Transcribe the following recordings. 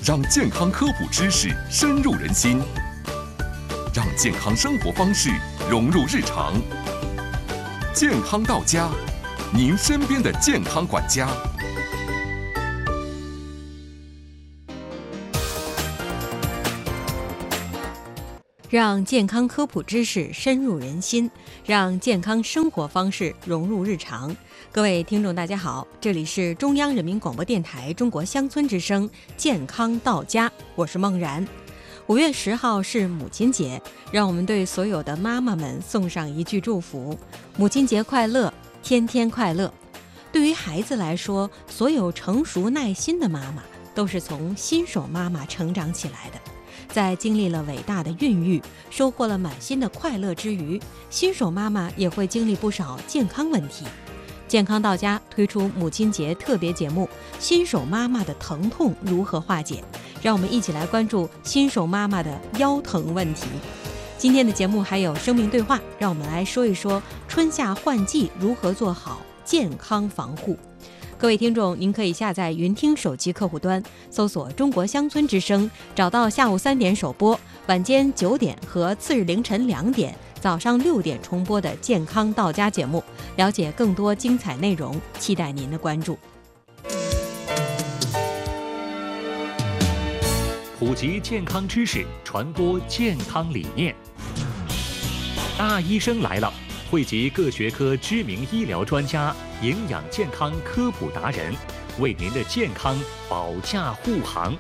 让健康科普知识深入人心，让健康生活方式融入日常。健康到家，您身边的健康管家。 让健康科普知识深入人心，让健康生活方式融入日常。各位听众大家好，这里是中央人民广播电台中国乡村之声健康到家，我是梦然。5月10号是母亲节，让我们对所有的妈妈们送上一句祝福：母亲节快乐，天天快乐。对于孩子来说，所有成熟耐心的妈妈都是从新手妈妈成长起来的。在经历了伟大的孕育，收获了满心的快乐之余，新手妈妈也会经历不少健康问题。健康到家推出母亲节特别节目《新手妈妈的疼痛如何化解》，让我们一起来关注新手妈妈的腰疼问题。今天的节目还有生命对话，让我们来说一说春夏换季如何做好健康防护。各位听众，您可以下载云听手机客户端，搜索中国乡村之声，找到下午3点首播，晚间9点和次日凌晨2点、早上6点重播的健康到家节目，了解更多精彩内容，期待您的关注。 普及健康知识，传播健康理念。大医生来了，汇集各学科知名医疗专家、营养健康科普达人，为您的健康保驾护航。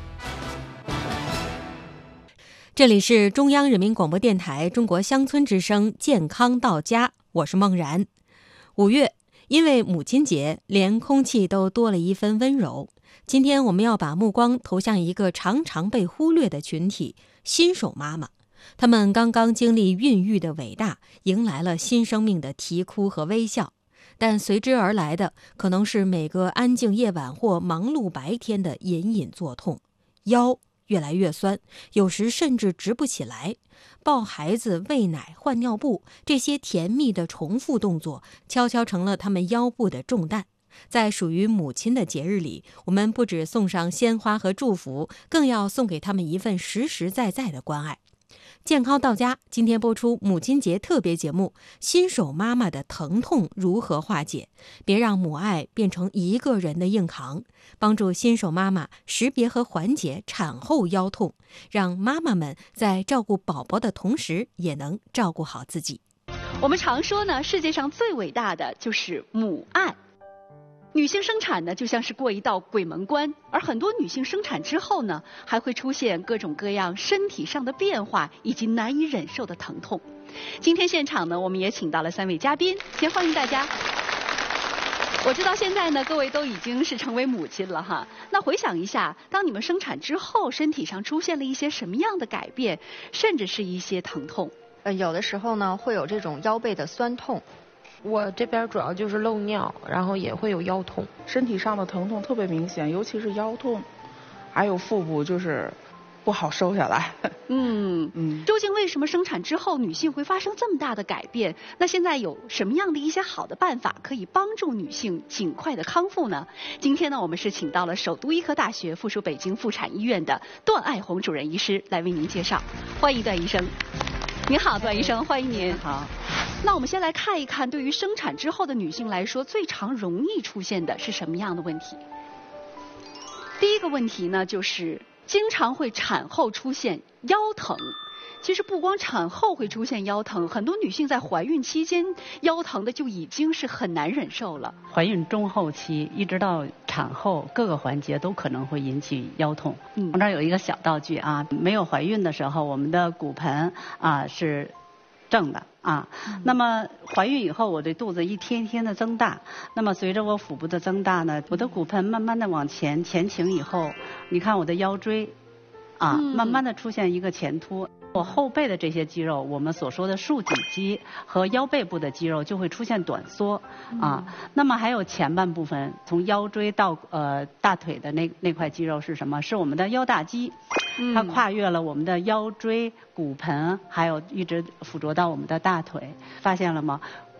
这里是中央人民广播电台中国乡村之声健康到家，我是梦然。5月，因为母亲节，连空气都多了一分温柔。今天我们要把目光投向一个常常被忽略的群体——新手妈妈。她们刚刚经历孕育的伟大，迎来了新生命的啼哭和微笑，但随之而来的可能是每个安静夜晚或忙碌白天的隐隐作痛，腰越来越酸，有时甚至直不起来。抱孩子、喂奶、换尿布，这些甜蜜的重复动作，悄悄成了他们腰部的重担。在属于母亲的节日里，我们不只送上鲜花和祝福，更要送给他们一份实实在在的关爱。健康到家今天播出母亲节特别节目《新手妈妈的疼痛如何化解》，别让母爱变成一个人的硬扛，帮助新手妈妈识别和缓解产后腰痛，让妈妈们在照顾宝宝的同时也能照顾好自己。 我们常说呢，世界上最伟大的就是母爱。女性生产呢，就像是过一道鬼门关，而很多女性生产之后呢，还会出现各种各样身体上的变化以及难以忍受的疼痛。今天现场呢，我们也请到了3位嘉宾，先欢迎大家。我知道现在呢，各位都已经是成为母亲了哈。那回想一下，当你们生产之后，身体上出现了一些什么样的改变，甚至是一些疼痛？ 有的时候呢，会有这种腰背的酸痛。 我这边主要就是漏尿，然后也会有腰痛， 身体上的疼痛特别明显，尤其是腰痛，还有腹部就是不好收下来。 究竟为什么生产之后女性会发生这么大的改变？那现在有什么样的一些好的办法可以帮助女性尽快的康复呢？今天呢，我们是请到了首都医科大学附属北京妇产医院的段爱红主任医师来为您介绍。欢迎段医生。您好，段医生，欢迎您。 好。 那我们先来看一看，对于生产之后的女性来说，最常容易出现的是什么样的问题？第一个问题呢，就是经常会产后出现腰疼。其实不光产后会出现腰疼，很多女性在怀孕期间腰疼的就已经是很难忍受了。 怀孕中后期一直到产后，各个环节都可能会引起腰痛。我这儿有一个小道具啊，没有怀孕的时候，我们的骨盆啊是正的啊，那么怀孕以后，我的肚子一天天的增大，那么随着我腹部的增大呢，我的骨盆慢慢的往前倾以后，你看我的腰椎啊，慢慢的出现一个前凸。我后背的这些肌肉，我们所说的竖脊肌和腰背部的肌肉就会出现短缩啊。那么还有前半部分，从腰椎到大腿的那块肌肉是什么？是我们的腰大肌，它跨越了我们的腰椎、骨盆，还有一直附着到我们的大腿。发现了吗？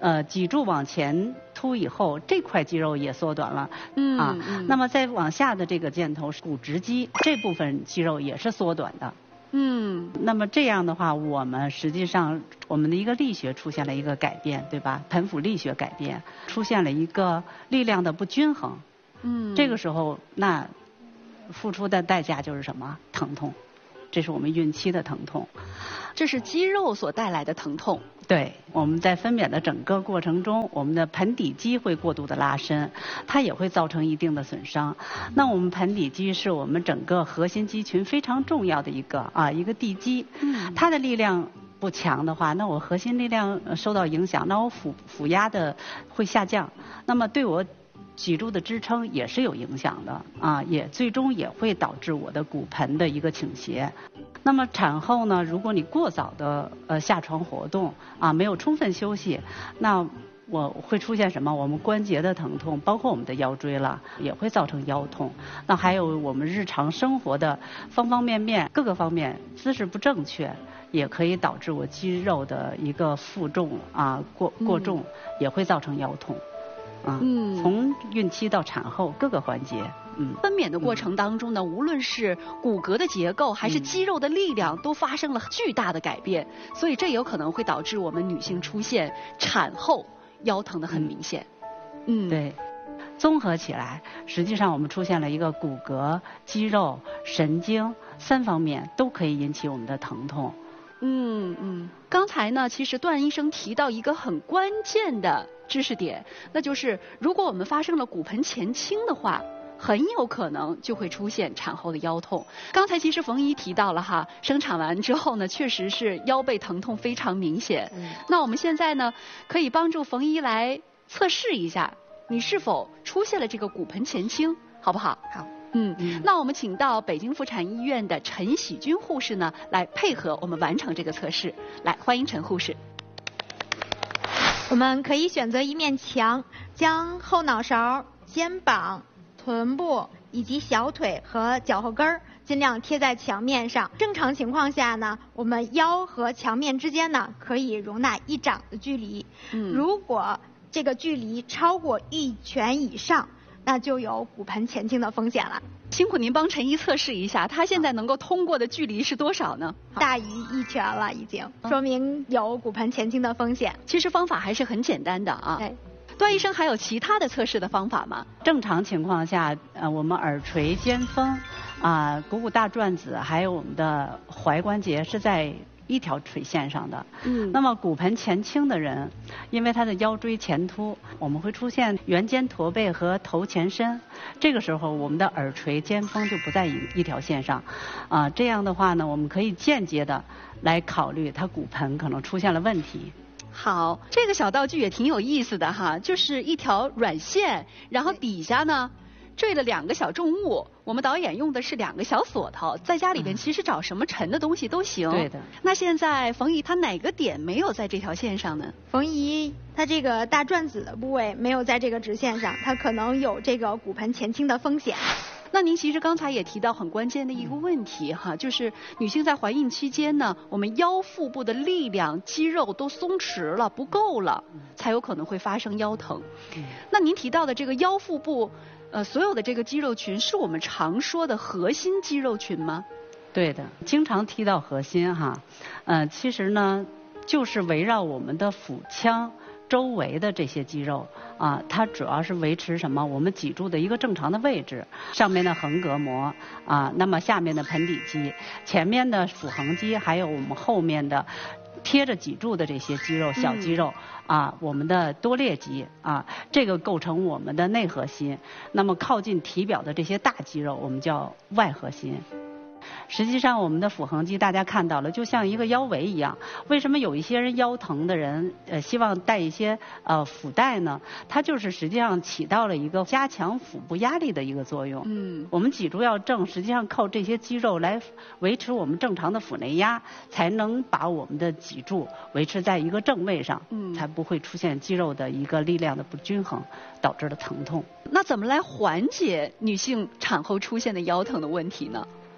脊柱往前凸以后，这块肌肉也缩短了。那么再往下的这个箭头是股直肌，这部分肌肉也是缩短的。那么这样的话，我们实际上我们的一个力学出现了一个改变，对吧？盆腹力学改变，出现了一个力量的不均衡。这个时候那付出的代价就是什么？疼痛，这是我们孕期的疼痛。 这是肌肉所带来的疼痛。 对，我们在分娩的整个过程中，我们的盆底肌会过度的拉伸，它也会造成一定的损伤。那我们盆底肌是我们整个核心肌群非常重要的一个地肌，它的力量不强的话，那我核心力量受到影响，那我腹压的会下降，那么对我脊柱的支撑也是有影响的也最终也会导致我的骨盆的一个倾斜。那么产后呢，如果你过早的下床活动没有充分休息，那我会出现什么？我们关节的疼痛，包括我们的腰椎了，也会造成腰痛。那还有我们日常生活的方方面面各个方面姿势不正确，也可以导致我肌肉的一个负重过重，也会造成腰痛。从孕期到产后各个环节。 分娩的过程当中呢，无论是骨骼的结构还是肌肉的力量，都发生了巨大的改变，所以这有可能会导致我们女性出现产后腰疼的很明显。 对，综合起来，实际上我们出现了一个骨骼、肌肉、神经3方面都可以引起我们的疼痛。 刚才呢，其实段医生提到一个很关键的知识点，那就是如果我们发生了骨盆前倾的话，很有可能就会出现产后的腰痛。刚才其实冯姨提到了生产完之后呢，确实是腰背疼痛非常明显。那我们现在呢，可以帮助冯姨来测试一下，你是否出现了这个骨盆前倾，好不好？ 好。 那我们请到北京妇产医院的陈喜军护士呢，来配合我们完成这个测试。来，欢迎陈护士。 我们可以选择一面墙，将后脑勺、肩膀、臀部以及小腿和脚后跟尽量贴在墙面上。正常情况下呢，我们腰和墙面之间呢可以容纳1掌的距离。如果这个距离超过1拳以上，那就有骨盆前倾的风险了。 辛苦您帮陈姨测试一下，她现在能够通过的距离是多少呢？ 大于1拳了，已经说明有骨盆前倾的风险。 其实方法还是很简单的对。段医生还有其他的测试的方法吗？ 正常情况下，我们耳垂、肩峰股骨大转子还有我们的踝关节是在一条垂线上的。那么骨盆前倾的人，因为他的腰椎前凸，我们会出现圆肩驼背和头前伸。这个时候，我们的耳垂、肩峰就不在一条线上。这样的话呢，我们可以间接的来考虑他骨盆可能出现了问题。 好，这个小道具也挺有意思的就是一条软线，然后底下呢坠了2个小重物。我们导演用的是2个小锁头，在家里边其实找什么沉的东西都行。 对的。 那现在冯姨她哪个点没有在这条线上呢？ 冯姨她这个大转子的部位没有在这个直线上，她可能有这个骨盆前倾的风险。 那您其实刚才也提到很关键的一个问题就是女性在怀孕期间呢，我们腰腹部的力量、肌肉都松弛了，不够了，才有可能会发生腰疼。那您提到的这个腰腹部，所有的这个肌肉群是我们常说的核心肌肉群吗？ 对的，经常提到核心其实呢就是围绕我们的腹腔周围的这些肌肉它主要是维持什么？我们脊柱的一个正常的位置，上面的横膈膜那么下面的盆底肌，前面的腹横肌，还有我们后面的贴着脊柱的这些肌肉、小肌肉我们的多裂肌这个构成我们的内核心。那么靠近体表的这些大肌肉，我们叫外核心。实际上我们的腹横肌大家看到了，就像一个腰围一样。为什么有一些人腰疼的人希望带一些腹带呢？它就是实际上起到了一个加强腹部压力的一个作用。我们脊柱要正，实际上靠这些肌肉来维持我们正常的腹内压，才能把我们的脊柱维持在一个正位上，才不会出现肌肉的一个力量的不均衡导致的疼痛。 那怎么来缓解女性产后出现的腰疼的问题呢？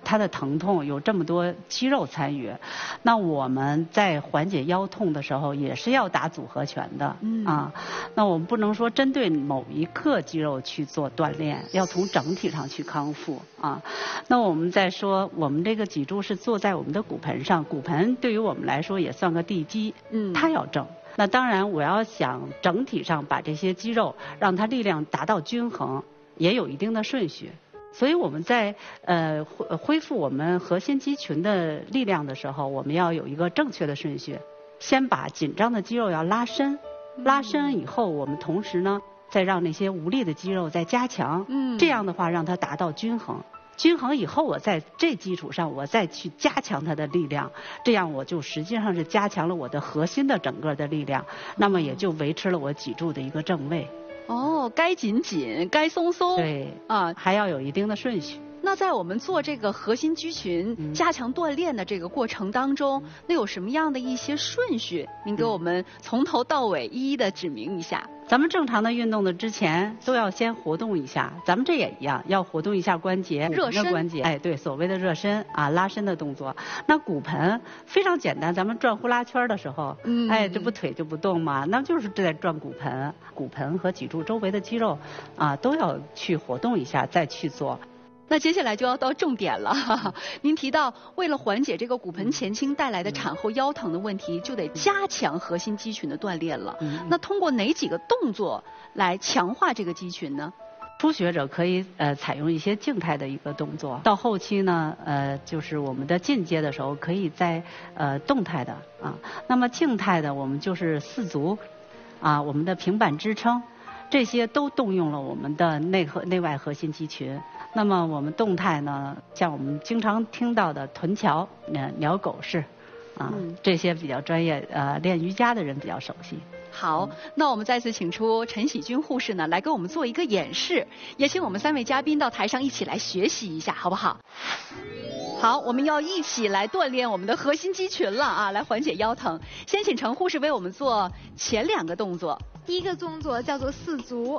它的疼痛有这么多肌肉参与，那我们在缓解腰痛的时候也是要打组合拳的啊。那我们不能说针对某一个肌肉去做锻炼，要从整体上去康复啊。那我们再说，我们这个脊柱是坐在我们的骨盆上，骨盆对于我们来说也算个地基，它要正。那当然，我要想整体上把这些肌肉让它力量达到均衡，也有一定的顺序。所以我们在恢复我们核心肌群的力量的时候，我们要有一个正确的顺序。先把紧张的肌肉要拉伸，拉伸以后，我们同时呢，再让那些无力的肌肉再加强。这样的话让它达到均衡。均衡以后，我在这基础上，我再去加强它的力量，这样我就实际上是加强了我的核心的整个的力量，那么也就维持了我脊柱的一个正位。 哦，该紧紧，该松松。 对啊，还要有一定的顺序。 那在我们做这个核心肌群加强锻炼的这个过程当中，那有什么样的一些顺序？您给我们从头到尾一一的指明一下。 咱们正常的运动的之前都要先活动一下，咱们这也一样，要活动一下关节， 热身关节，哎，对，所谓的热身啊，拉伸的动作。那骨盆非常简单，咱们转呼啦圈的时候，哎，这不腿就不动吗？那就是在转骨盆，骨盆和脊柱周围的肌肉啊都要去活动一下，再去做。 那接下来就要到重点了，您提到为了缓解这个骨盆前倾带来的产后腰疼的问题，就得加强核心肌群的锻炼了。那通过哪几个动作来强化这个肌群呢？ 初学者可以采用一些静态的一个动作，到后期呢就是我们的进阶的时候可以在动态的啊。那么静态的我们就是四足啊，我们的平板支撑。这些都动用了我们的内外核心肌群。那么我们动态呢，像我们经常听到的臀桥、鸟狗式，啊，这些比较专业，练瑜伽的人比较熟悉。 好，那我们再次请出陈喜军护士呢，来给我们做一个演示，也请我们3位嘉宾到台上一起来学习一下，好不好？好，我们要一起来锻炼我们的核心肌群了啊，来缓解腰疼。先请陈护士为我们做前2个动作。 第一个动作叫做四足，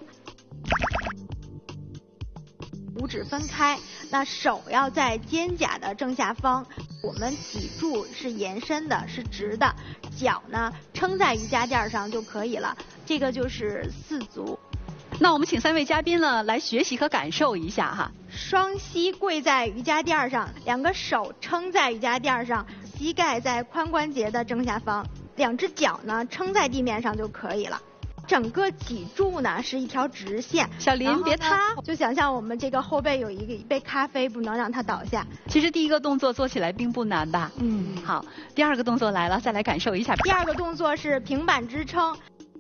五指分开，那手要在肩胛的正下方，我们脊柱是延伸的，是直的，脚呢撑在瑜伽垫上就可以了。这个就是四足。 那我们请3位嘉宾呢来学习和感受一下哈。 双膝跪在瑜伽垫上，2个手撑在瑜伽垫上，膝盖在髋关节的正下方，2只脚呢撑在地面上就可以了。整个脊柱呢是一条直线。 小林别塌， 就想象我们这个后背有一杯咖啡，不能让它倒下。 其实第一个动作做起来并不难吧？好，第2个动作来了，再来感受一下。 第2个动作是平板支撑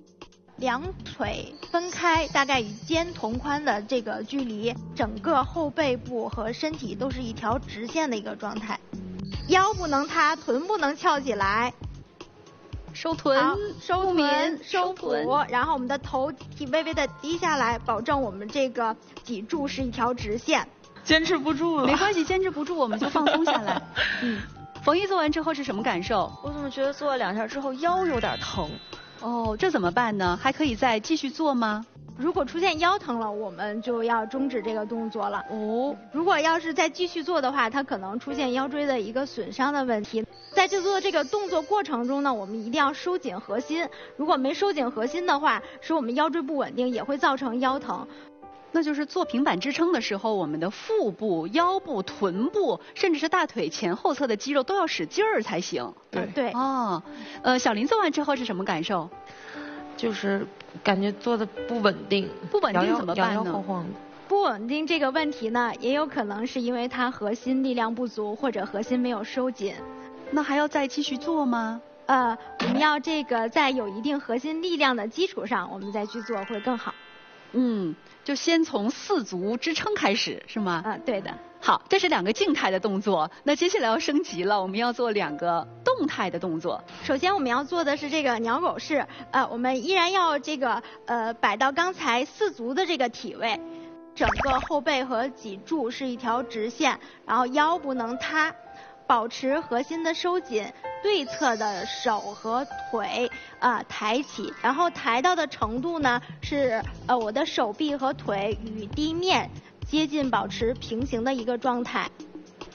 ，2腿分开，大概与肩同宽的这个距离，整个后背部和身体都是一条直线的一个状态。腰不能塌，臀不能翘起来。 收臀， 收臀，收腹，然后我们的头体微微的低下来，保证我们这个脊柱是一条直线。 坚持不住了。 没关系，坚持不住我们就放松下来。冯毅做完之后是什么感受？ 我怎么觉得做了2下之后腰有点疼？ 哦，这怎么办呢？还可以再继续做吗？ 如果出现腰疼了，我们就要终止这个动作了。如果要是再继续做的话，它可能出现腰椎的一个损伤的问题。在制作这个动作过程中呢，我们一定要收紧核心。如果没收紧核心的话，使我们腰椎不稳定，也会造成腰疼。 那就是做平板支撑的时候，我们的腹部、腰部、臀部，甚至是大腿前后侧的肌肉都要使劲儿才行。 对。 哦，小林做完之后是什么感受？ 就是感觉做的不稳定。 不稳定怎么办呢？ 摇摇晃晃的。 不稳定这个问题呢，也有可能是因为它核心力量不足，或者核心没有收紧。 那还要再继续做吗？ 我们要这个在有一定核心力量的基础上，我们再去做会更好。 就先从四足支撑开始，是吗？ 对的。 好，这是2个静态的动作，那接下来要升级了，我们要做2个动态的动作。 首先我们要做的是这个鸟狗式，我们依然要这个摆到刚才四足的这个体位，整个后背和脊柱是一条直线，然后腰不能塌。保持核心的收紧，对侧的手和腿抬起，然后抬到的程度呢是我的手臂和腿与地面接近，保持平行的一个状态。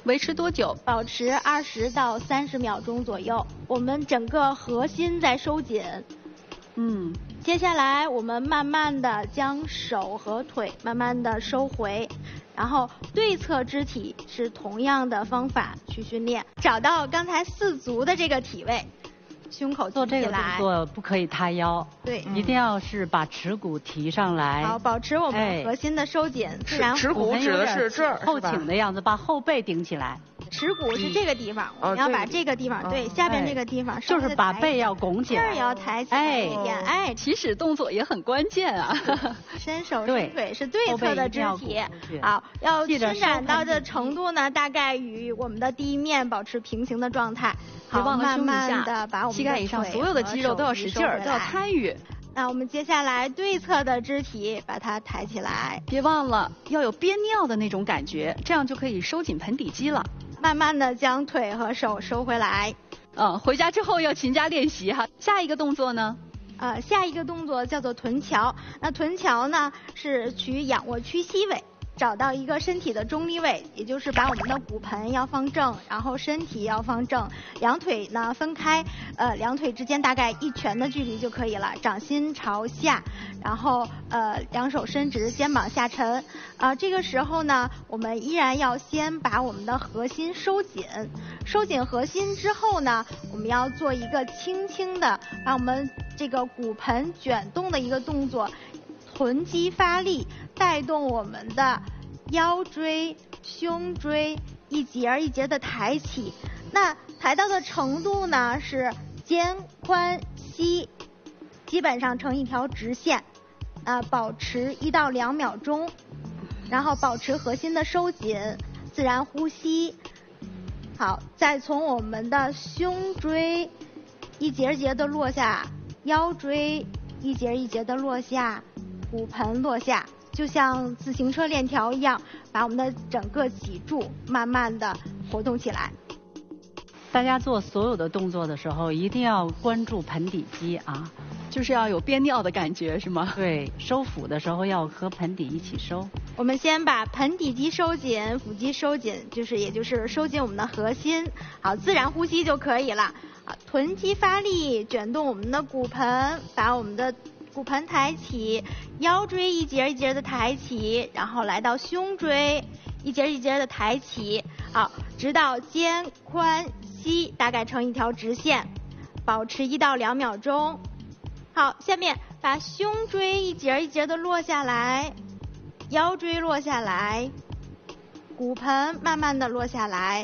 维持多久？ 保持20到30秒钟左右。我们整个核心在收紧。接下来我们慢慢的将手和腿慢慢的收回，然后对侧肢体是同样的方法去训练，找到刚才4足的这个体位，胸口做这个动作不可以塌腰， 对， 一定要是把耻骨提上来。 好，保持我们核心的收紧，自然耻骨指的是这儿， 后倾的样子，把后背顶起来。 耻骨是这个地方，我们要把这个地方，对，下边这个地方， 就是把背要拱起来， 这儿要抬起来一点， 起始动作也很关键啊。 伸手伸腿是对侧的肢体，好，要伸展到的程度呢，大概与我们的地面保持平行的状态。 别忘了慢慢的把我们膝盖以上所有的肌肉都要使劲儿，都要参与。 那我们接下来对侧的肢体把它抬起来， 别忘了要有憋尿的那种感觉，这样就可以收紧盆底肌了。 慢慢的将腿和手收回来。 回家之后要勤加练习哈。下一个动作呢？ 下一个动作叫做臀桥。那臀桥呢是取仰卧屈膝位，找到一个身体的中立位，也就是把我们的骨盆要放正，然后身体要放正，两腿呢分开，两腿之间大概1拳的距离就可以了，掌心朝下，然后两手伸直，肩膀下沉。这个时候呢，我们依然要先把我们的核心收紧，收紧核心之后呢，我们要做一个轻轻的把我们这个骨盆卷动的一个动作，臀肌发力，带动我们的腰椎、胸椎一节一节的抬起。那抬到的程度呢是肩宽膝基本上成一条直线，保持1到2秒钟，然后保持核心的收紧，自然呼吸。好，再从我们的胸椎一节一节的落下，腰椎一节一节的落下，骨盆落下，就像自行车链条一样，把我们的整个脊柱慢慢的活动起来。 大家做所有的动作的时候，一定要关注盆底肌啊， 就是要有憋尿的感觉，是吗？ 对，收腹的时候要和盆底一起收。 我们先把盆底肌收紧，腹肌收紧，也就是收紧我们的核心。好，自然呼吸就可以了。好，臀肌发力，卷动我们的骨盆，把我们的骨盆抬起，腰椎一节一节的抬起，然后来到胸椎，一节一节的抬起。好，直到肩宽膝大概成一条直线，保持1到2秒钟。好，下面把胸椎一节一节的落下来，腰椎落下来，骨盆慢慢的落下来。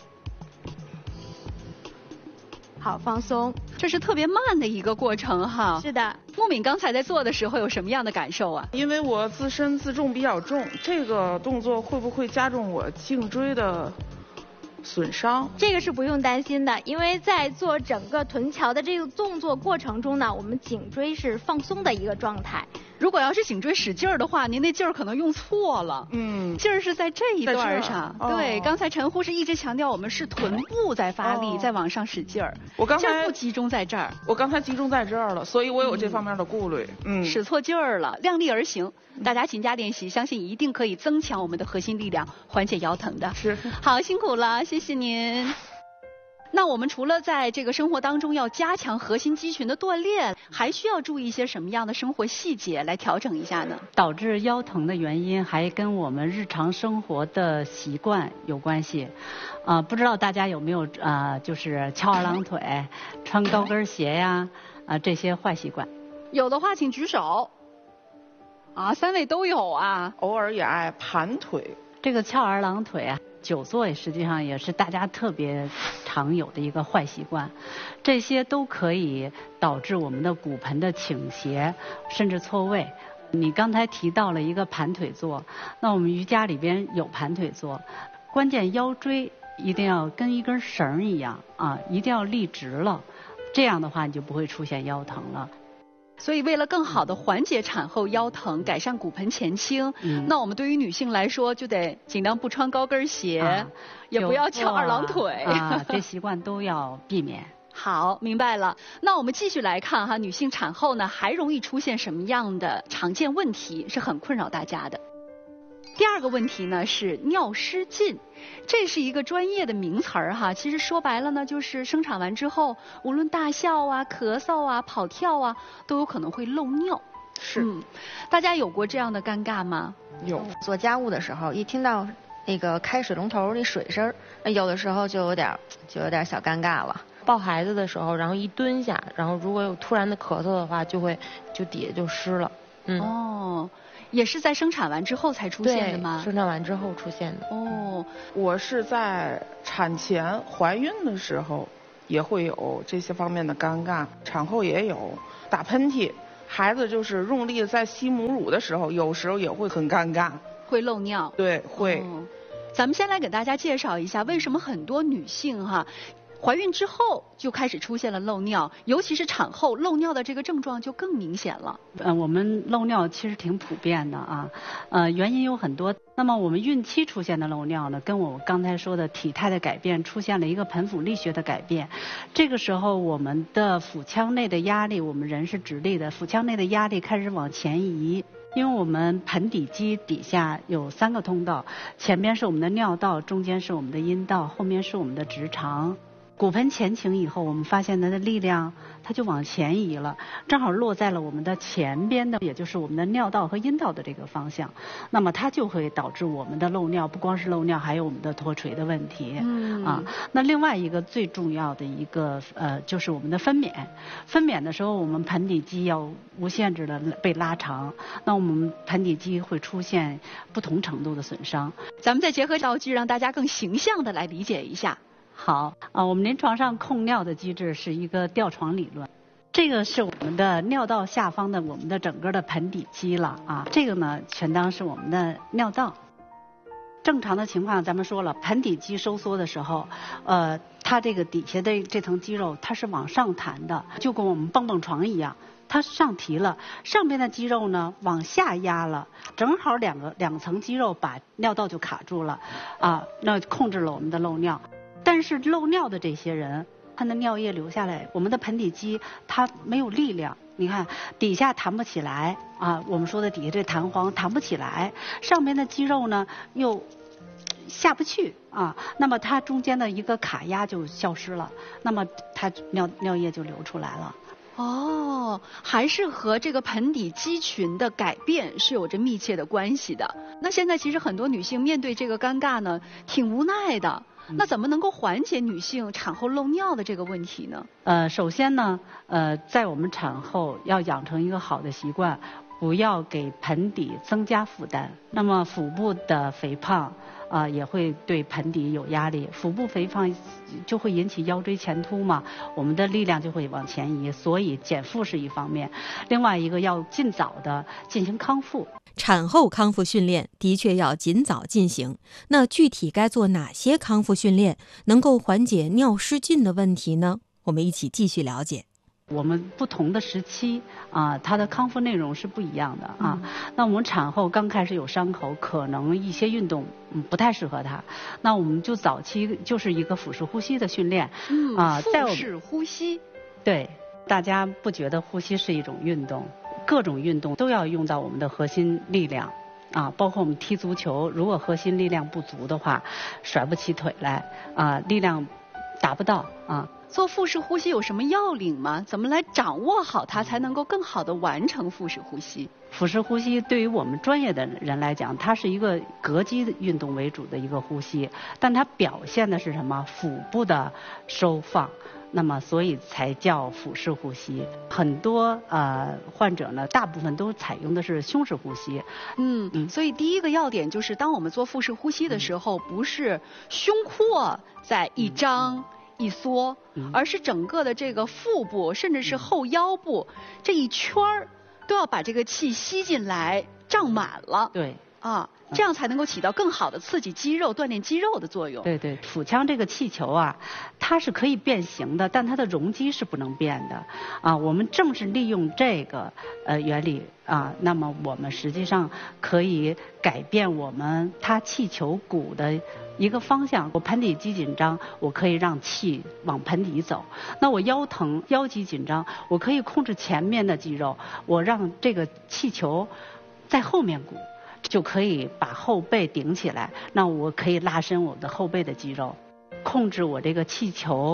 好，放松。 这是特别慢的一个过程哈。 是的。 木敏刚才在做的时候有什么样的感受啊？ 因为我自身自重比较重，这个动作会不会加重我颈椎的损伤？ 这个是不用担心的，因为在做整个臀桥的这个动作过程中呢，我们颈椎是放松的一个状态。 如果要是颈椎使劲儿的话，您那劲儿可能用错了。劲儿是在这一段上。对，刚才陈护士一直强调我们是臀部在发力，在往上使劲儿。劲儿不集中在这儿。 我刚才集中在这儿了，所以我有这方面的顾虑。 使错劲儿了，量力而行。大家勤加练习，相信一定可以增强我们的核心力量，缓解腰疼的。 是。 好，辛苦了，谢谢您。那我们除了在这个生活当中要加强核心肌群的锻炼，还需要注意一些什么样的生活细节来调整一下呢？ 导致腰疼的原因还跟我们日常生活的习惯有关系。不知道大家有没有就是翘二郎腿、穿高跟鞋呀这些坏习惯？ 有的话请举手。3位都有啊。 偶尔也爱盘腿。 这个翘二郎腿久坐实际上也是大家特别常有的一个坏习惯，这些都可以导致我们的骨盆的倾斜甚至错位。你刚才提到了一个盘腿坐，那我们瑜伽里边有盘腿坐，关键腰椎一定要跟一根绳一样一定要立直了，这样的话你就不会出现腰疼了。 所以为了更好的缓解产后腰疼，改善骨盆前倾，那我们对于女性来说就得尽量不穿高跟鞋，也不要翘二郎腿这习惯都要避免。 好，明白了。那我们继续来看哈，女性产后呢还容易出现什么样的常见问题，是很困扰大家的。第二个问题呢是尿失禁。 这是一个专业的名词儿哈。其实说白了呢，就是生产完之后，无论大笑啊、咳嗽啊、跑跳啊，都有可能会漏尿。 是， 大家有过这样的尴尬吗？ 有。 做家务的时候，一听到那个开水龙头那水声，有的时候就有点小尴尬了。 抱孩子的时候，然后一蹲下，然后如果有突然的咳嗽的话，就底下就湿了。 哦，也是在生产完之后才出现的吗？ 生产完之后出现的。 哦，我是在产前怀孕的时候也会有这些方面的尴尬，产后也有打喷嚏，孩子就是用力在吸母乳的时候，有时候也会很尴尬， 会漏尿。 对，会。 咱们先来给大家介绍一下，为什么很多女性怀孕之后就开始出现了漏尿，尤其是产后漏尿的这个症状就更明显了。 我们漏尿其实挺普遍的啊，原因有很多。那么我们孕期出现的漏尿呢，跟我刚才说的体态的改变出现了一个盆腹力学的改变。这个时候我们的腹腔内的压力，我们人是直立的，腹腔内的压力开始往前移。因为我们盆底肌底下有3个通道，前边是我们的尿道，中间是我们的阴道，后面是我们的直肠。骨盆前倾以后，我们发现它的力量它就往前移了，正好落在了我们的前边的，也就是我们的尿道和阴道的这个方向。那么它就会导致我们的漏尿，不光是漏尿，还有我们的脱垂的问题。那另外一个最重要的一个就是我们的分娩。分娩的时候，我们盆底肌要无限制的被拉长，那我们盆底肌会出现不同程度的损伤。 咱们再结合道具，让大家更形象的来理解一下。 好我们临床上控尿的机制是一个吊床理论，这个是我们的尿道下方的我们的整个的盆底肌了啊，这个呢全当是我们的尿道。正常的情况咱们说了，盆底肌收缩的时候，它这个底下的这层肌肉它是往上弹的，就跟我们蹦蹦床一样。它上提了，上边的肌肉呢往下压了，正好两层肌肉把尿道就卡住了啊，那控制了我们的漏尿。但是漏尿的这些人，他的尿液流下来，我们的盆底肌它没有力量，你看底下弹不起来啊，我们说的底下这弹簧弹不起来，上面的肌肉呢又下不去啊，那么它中间的一个卡压就消失了，那么它尿液就流出来了。 哦，还是和这个盆底肌群的改变是有着密切的关系的。那现在其实很多女性面对这个尴尬呢，挺无奈的。那怎么能够缓解女性产后漏尿的这个问题呢？ 首先呢，在我们产后要养成一个好的习惯，不要给盆底增加负担。那么腹部的肥胖也会对盆底有压力，腹部肥胖就会引起腰椎前凸嘛，我们的力量就会往前移，所以减负是一方面，另外一个要尽早的进行康复。 产后康复训练的确要尽早进行，那具体该做哪些康复训练能够缓解尿失禁的问题呢？我们一起继续了解。 我们不同的时期它的康复内容是不一样的啊。那我们产后刚开始有伤口，可能一些运动不太适合它，那我们就早期就是一个腹式呼吸的训练腹式呼吸。 对，大家不觉得呼吸是一种运动？各种运动都要用到我们的核心力量包括我们踢足球，如果核心力量不足的话，甩不起腿来力量达不到做腹式呼吸有什么要领吗？怎么来掌握好它，才能够更好的完成腹式呼吸？ 腹式呼吸对于我们专业的人来讲，它是一个膈肌运动为主的一个呼吸，但它表现的是什么？腹部的收放，那么所以才叫腹式呼吸。很多患者呢，大部分都采用的是胸式呼吸。 所以第一个要点就是，当我们做腹式呼吸的时候，不是胸廓在一张一缩，而是整个的这个腹部，甚至是后腰部这一圈儿，都要把这个气吸进来，胀满了。 对这样才能够起到更好的刺激肌肉、锻炼肌肉的作用。 对，腹腔这个气球它是可以变形的，但它的容积是不能变的我们正是利用这个原理那么我们实际上可以改变它气球骨的一个方向。我盆底肌紧张，我可以让气往盆底走。那我腰疼、腰肌紧张，我可以控制前面的肌肉，我让这个气球在后面鼓。 就可以把后背顶起来，那我可以拉伸我的后背的肌肉，控制我这个气球